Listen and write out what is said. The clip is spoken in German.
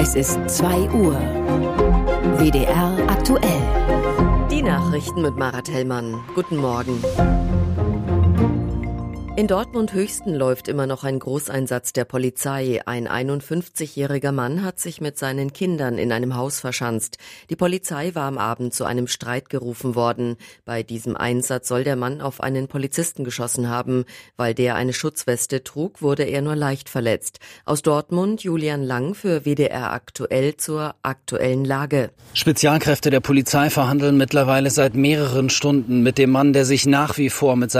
Es ist 2 Uhr. WDR aktuell. Die Nachrichten mit Marat Hellmann. Guten Morgen. In Dortmund-Höchsten läuft immer noch ein Großeinsatz der Polizei. Ein 51-jähriger Mann hat sich mit seinen Kindern in einem Haus verschanzt. Die Polizei war am Abend zu einem Streit gerufen worden. Bei diesem Einsatz soll der Mann auf einen Polizisten geschossen haben. Weil der eine Schutzweste trug, wurde er nur leicht verletzt. Aus Dortmund Julian Lang für WDR aktuell zur aktuellen Lage. Spezialkräfte der Polizei verhandeln mittlerweile seit mehreren Stunden mit dem Mann, der sich nach wie vor mit